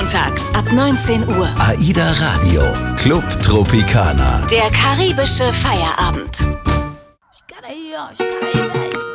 montags ab 19 Uhr. AIDA Radio, Club Tropicana. Der karibische Feierabend.